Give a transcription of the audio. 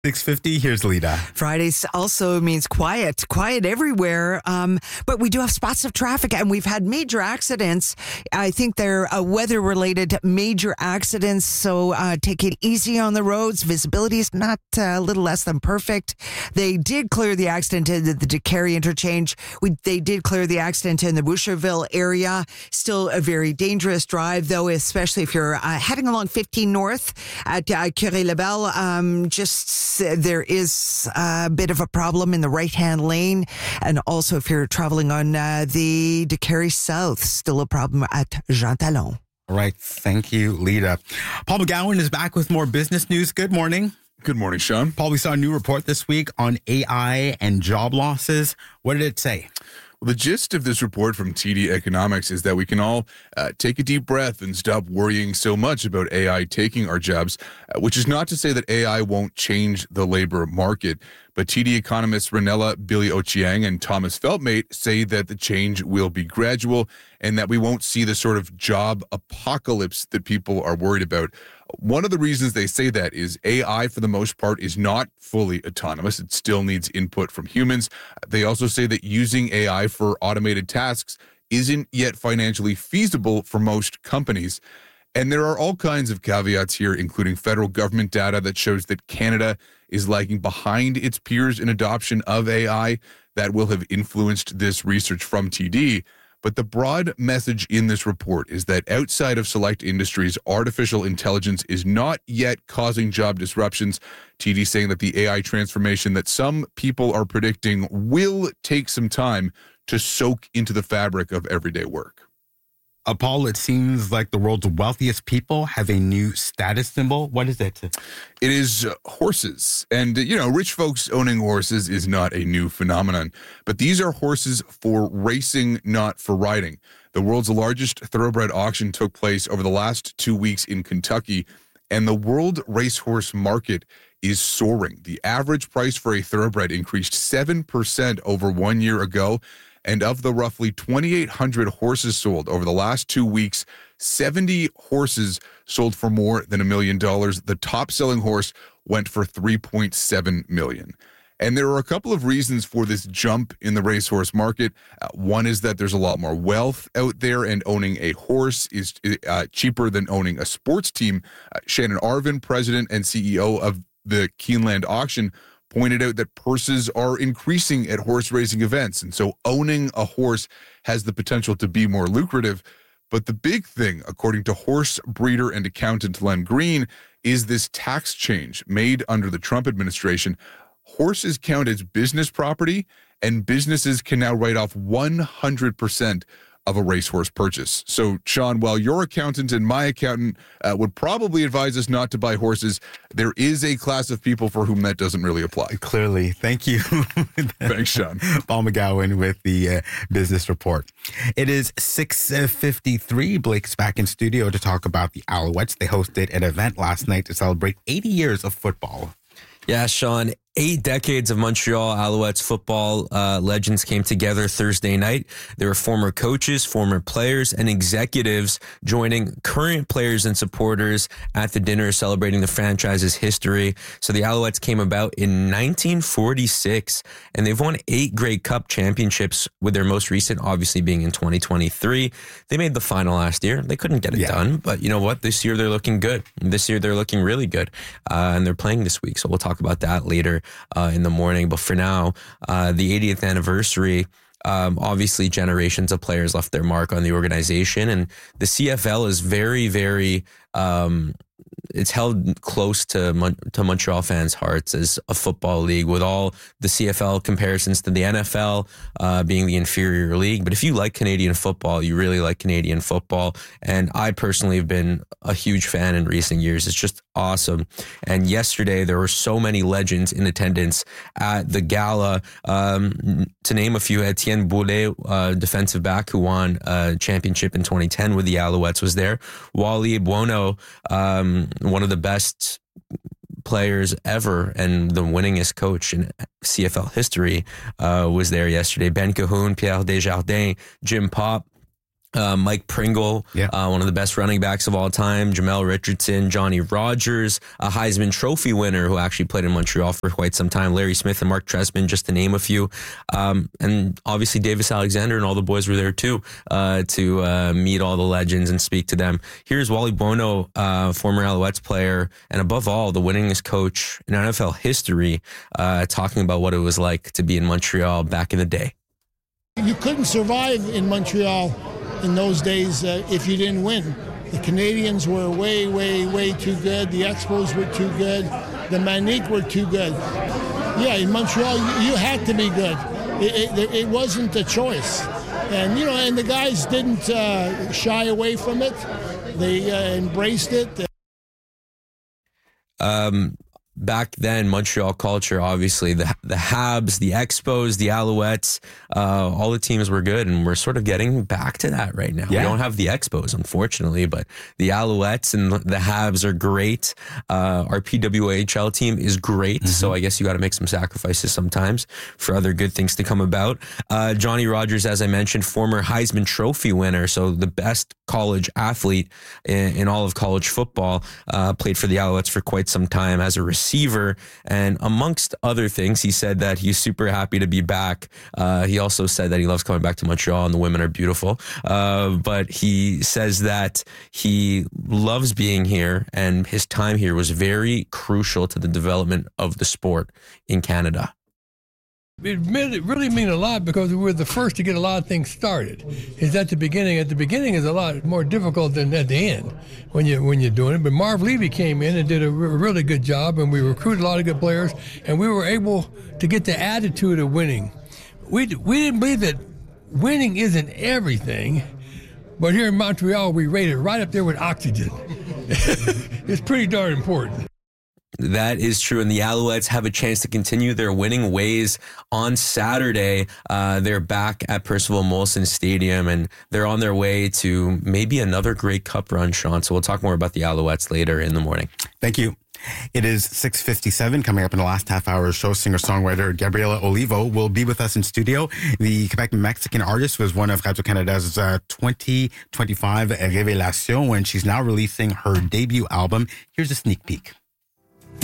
6:50, here's Lita. Fridays also means quiet everywhere. But we do have spots of traffic and we've had major accidents. I think they're weather-related major accidents. So take it easy on the roads. Visibility is not a little less than perfect. They did clear the accident in the DeCary interchange. They did clear the accident in the Boucherville area. Still a very dangerous drive, though, especially if you're heading along 15 North at Curie-Labelle. There is a bit of a problem in the right-hand lane. And also if you're traveling on the DeCary South, still a problem at Jean Talon. All right. Thank you, Lita. Paul McGowan is back with more business news. Good morning. Good morning, Sean. Paul, we saw a new report this week on AI and job losses. What did it say? Well, the gist of this report from TD Economics is that we can all take a deep breath and stop worrying so much about AI taking our jobs, which is not to say that AI won't change the labor market. But TD economists Ranella Billy-Ochieng and Thomas Feltmate say that the change will be gradual and that we won't see the sort of job apocalypse that people are worried about. One of the reasons they say that is AI, for the most part, is not fully autonomous. It still needs input from humans. They also say that using AI for automated tasks isn't yet financially feasible for most companies. And there are all kinds of caveats here, including federal government data that shows that Canada is lagging behind its peers in adoption of AI. That will have influenced this research from TD. But the broad message in this report is that outside of select industries, artificial intelligence is not yet causing job disruptions. TD saying that the AI transformation that some people are predicting will take some time to soak into the fabric of everyday work. Paul, it seems like the world's wealthiest people have a new status symbol. What is it? It is horses. And, rich folks owning horses is not a new phenomenon. But these are horses for racing, not for riding. The world's largest thoroughbred auction took place over the last 2 weeks in Kentucky. And the world racehorse market is soaring. The average price for a thoroughbred increased 7% over 1 year ago. And of the roughly 2,800 horses sold over the last 2 weeks, 70 horses sold for more than $1 million. The top-selling horse went for $3.7 million. And there are a couple of reasons for this jump in the racehorse market. One is that there's a lot more wealth out there, and owning a horse is cheaper than owning a sports team. Shannon Arvin, president and CEO of the Keeneland Auction, pointed out that purses are increasing at horse racing events. And so owning a horse has the potential to be more lucrative. But the big thing, according to horse breeder and accountant Len Green, is this tax change made under the Trump administration. Horses count as business property, and businesses can now write off 100% of a racehorse purchase. So, Sean, while your accountant and my accountant would probably advise us not to buy horses, there is a class of people for whom that doesn't really apply. Clearly. Thank you. Thanks, Sean. Paul McGowan with the business report. It is 6:53. Blake's back in studio to talk about the Alouettes. They hosted an event last night to celebrate 80 years of football. Yeah, Sean, 8 decades of Montreal Alouettes football legends came together Thursday night. There were former coaches, former players, and executives joining current players and supporters at the dinner celebrating the franchise's history. So the Alouettes came about in 1946, and they've won 8 Grey Cup championships, with their most recent obviously being in 2023. They made the final last year. They couldn't get it done, but you know what? This year they're looking good. This year they're looking really good, and they're playing this week. So we'll talk about that later in the morning. But for now, the 80th anniversary, obviously generations of players left their mark on the organization, and the CFL is very, very it's held close to Montreal fans' hearts as a football league, with all the CFL comparisons to the NFL being the inferior league. But if you like Canadian football, you really like Canadian football. And I personally have been a huge fan in recent years. It's just awesome. And yesterday, there were so many legends in attendance at the gala. To name a few, Etienne Boulay, defensive back who won a championship in 2010 with the Alouettes, was there. Wally Buono, one of the best players ever and the winningest coach in CFL history, was there yesterday. Ben Cahoon, Pierre Desjardins, Jim Pop, Mike Pringle, one of the best running backs of all time, Jamel Richardson, Johnny Rogers, a Heisman Trophy winner who actually played in Montreal for quite some time, Larry Smith and Mark Trestman, just to name a few. And obviously Davis Alexander and all the boys were there too, to meet all the legends and speak to them. Here's Wally Bono, former Alouettes player, and above all, the winningest coach in NFL history, talking about what it was like to be in Montreal back in the day. You couldn't survive in Montreal in those days if you didn't win. The Canadians were way, way, way too good. The Expos were too good. The Manique were too good. Yeah, in Montreal, you had to be good. It wasn't a choice. And, and the guys didn't shy away from it. They embraced it. Back then, Montreal culture, obviously, the Habs, the Expos, the Alouettes, all the teams were good, and we're sort of getting back to that right now. Yeah. We don't have the Expos, unfortunately, but the Alouettes and the Habs are great. Our PWHL team is great, so I guess you got to make some sacrifices sometimes for other good things to come about. Johnny Rogers, as I mentioned, former Heisman Trophy winner, so the best college athlete in all of college football, played for the Alouettes for quite some time as a receiver, and amongst other things, he said that he's super happy to be back. He also said that he loves coming back to Montreal and the women are beautiful. But he says that he loves being here and his time here was very crucial to the development of the sport in Canada. It really mean a lot because we were the first to get a lot of things started. Is at the beginning. At the beginning is a lot more difficult than at the end when you're doing it. But Marv Levy came in and did a really good job, and we recruited a lot of good players, and we were able to get the attitude of winning. We didn't believe that winning isn't everything, but here in Montreal we rate it right up there with oxygen. It's pretty darn important. That is true, and the Alouettes have a chance to continue their winning ways on Saturday. They're back at Percival Molson Stadium, and they're on their way to maybe another Grey Cup run, Sean. So we'll talk more about the Alouettes later in the morning. Thank you. It is 6:57. Coming up in the last half hour of the show, singer-songwriter Gabriela Olivo will be with us in studio. The Quebec-Mexican artist was one of Radio-Canada's 2025 Révélation, and she's now releasing her debut album. Here's a sneak peek.